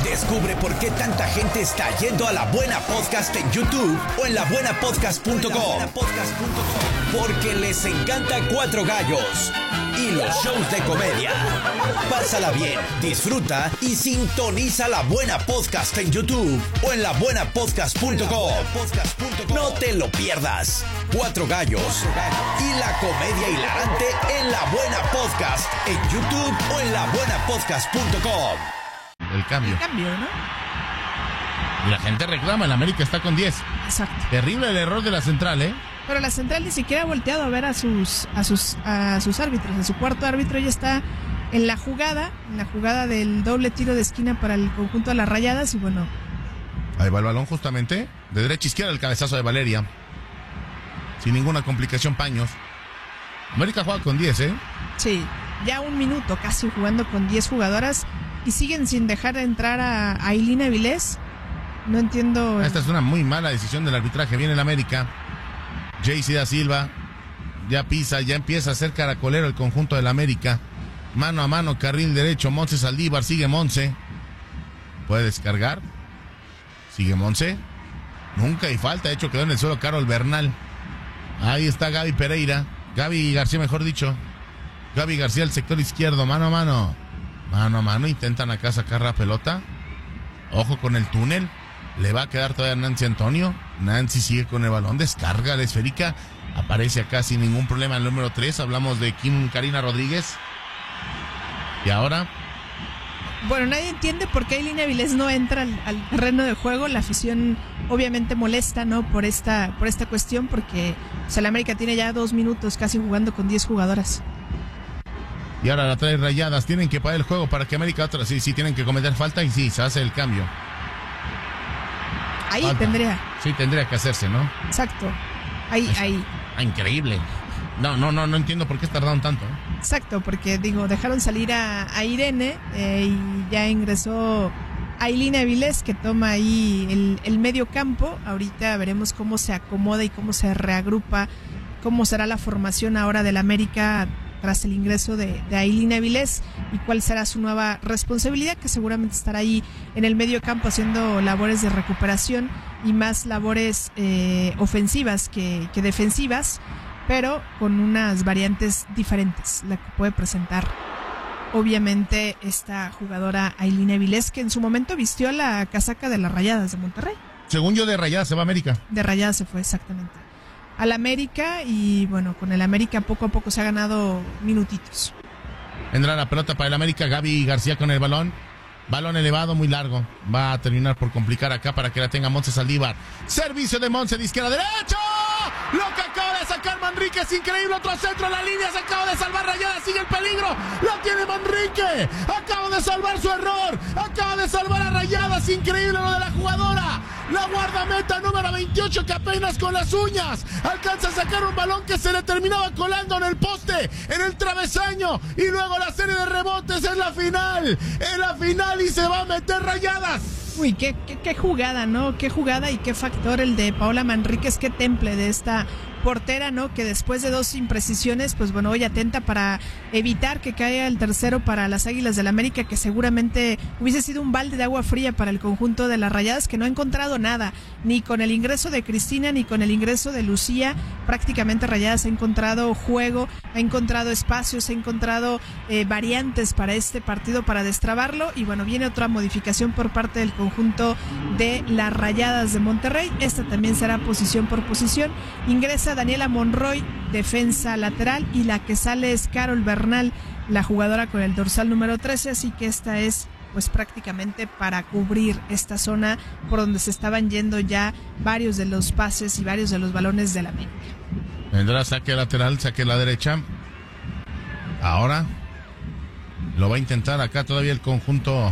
Descubre por qué tanta gente está yendo a La Buena Podcast en YouTube o en labuenapodcast.com. Porque les encanta Cuatro Gallos y los shows de comedia. Pásala bien, disfruta y sintoniza La Buena Podcast en YouTube o en labuenapodcast.com. No te lo pierdas. Cuatro Gallos y la comedia hilarante en La Buena Podcast en YouTube o en labuenapodcast.com. El cambio, ¿no? Y la gente reclama, el América está con 10. Exacto. Terrible el error de la central, ¿eh? Pero la central ni siquiera ha volteado a ver a sus árbitros. A su cuarto árbitro ya está en la jugada del doble tiro de esquina para el conjunto de las Rayadas. Y bueno, ahí va el balón justamente. De derecha a izquierda el cabezazo de Valeria. Sin ninguna complicación, Paños. América juega con 10, ¿eh? Sí, ya un minuto casi jugando con 10 jugadoras. Y siguen sin dejar entrar a Ailina Avilés. No entiendo. Esta es una muy mala decisión del arbitraje. Viene el América. Jaycee da Silva. Ya pisa, ya empieza a hacer caracolero el conjunto del América. Mano a mano, carril derecho. Monse Saldívar, sigue Monse. Puede descargar. Sigue Monse. Nunca hay falta. De hecho, quedó en el suelo Carol Bernal. Ahí está Gaby Pereira. Gaby García, mejor dicho. Gaby García, el sector izquierdo. Mano a mano. Mano a mano, intentan acá sacar la pelota. Ojo con el túnel. Le va a quedar todavía Nancy Antonio. Nancy sigue con el balón, descarga la esférica. Aparece acá sin ningún problema el número 3. Hablamos de Karina Rodríguez. Y ahora... Bueno, nadie entiende por qué Ailina Avilés no entra al terreno de juego. La afición obviamente molesta, ¿no? Por esta cuestión, porque el América tiene ya 2 minutos casi jugando con 10 jugadoras. Y ahora la trae Rayadas. Tienen que parar el juego para que América otra. Sí, tienen que cometer falta y sí, se hace el cambio. Ahí falta. Tendría que hacerse, ¿no? Exacto. Ahí. Ah, increíble. No entiendo por qué tardaron tanto. Exacto, porque dejaron salir a Irene y ya ingresó Ailina Avilés, que toma ahí el medio campo. Ahorita veremos cómo se acomoda y cómo se reagrupa, cómo será la formación ahora del América tras el ingreso de Ailina Avilés y cuál será su nueva responsabilidad, que seguramente estará ahí en el medio campo haciendo labores de recuperación y más labores ofensivas que defensivas, pero con unas variantes diferentes, la que puede presentar obviamente esta jugadora Ailina Avilés, que en su momento vistió la casaca de las Rayadas de Monterrey. Según yo, de Rayadas se va a América. De Rayadas se fue, exactamente, al América, y bueno, con el América poco a poco se ha ganado minutitos. Vendrá la pelota para el América. Gaby García con el balón. Balón elevado, muy largo. Va a terminar por complicar acá para que la tenga Monse Saldívar. Servicio de Monse de izquierda a derecha. Lo que acaba de sacar Manrique es increíble. Otro centro a la línea. Se acaba de salvar Rayadas. Sigue el peligro. La tiene Manrique. Acaba de salvar su error. Acaba de salvar a Rayadas. Increíble lo de la jugadora. La guardameta número 28, que apenas con las uñas alcanza a sacar un balón que se le terminaba colando en el poste, en el travesaño. Y luego la serie de rebotes en la final. En la final, y se va a meter Rayadas. Uy, qué jugada, ¿no? Qué jugada y qué factor el de Paola Manríquez, qué temple de esta portera, ¿no? Que después de 2 imprecisiones, pues bueno, hoy atenta para evitar que caiga el tercero para las Águilas del América, que seguramente hubiese sido un balde de agua fría para el conjunto de las Rayadas, que no ha encontrado nada, ni con el ingreso de Cristina, ni con el ingreso de Lucía. Prácticamente Rayadas ha encontrado juego, ha encontrado espacios, ha encontrado variantes para este partido, para destrabarlo. Y bueno, viene otra modificación por parte del conjunto de las Rayadas de Monterrey. Esta también será posición por posición. Ingresa Daniela Monroy, defensa lateral, y la que sale es Carol Bernal, la jugadora con el dorsal número 13, así que esta es pues prácticamente para cubrir esta zona por donde se estaban yendo ya varios de los pases y varios de los balones de la América. Vendrá saque lateral, saque la derecha. Ahora lo va a intentar acá todavía el conjunto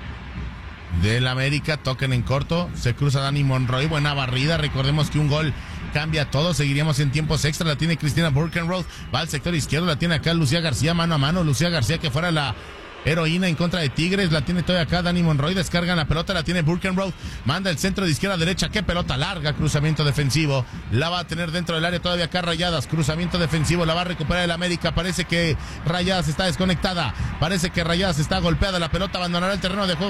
del América. Toquen en corto, se cruza Dani Monroy, buena barrida. Recordemos que un gol cambia todo. Seguiríamos en tiempos extra. La tiene Cristina Burkenroth, va al sector izquierdo, la tiene acá Lucía García mano a mano. Lucía García, que fuera la heroína en contra de Tigres, la tiene todavía acá Dani Monroy. Descargan la pelota, la tiene Burkenroth, manda el centro de izquierda a derecha. Qué pelota larga, cruzamiento defensivo, la va a tener dentro del área todavía acá Rayadas. Cruzamiento defensivo, la va a recuperar el América. Parece que Rayadas está desconectada, parece que Rayadas está golpeada. La pelota abandonará el terreno de juego.